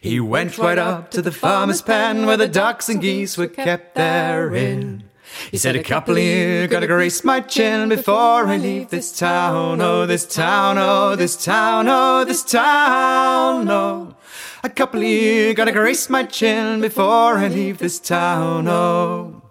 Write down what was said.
He went right up to the farmer's pen where the ducks and geese were kept therein. He said, a couple of you gotta grease my chin before I leave this town. Oh, this town, oh, this town, oh, this town, oh. A couple of you gotta grease my chin before I leave this town, oh.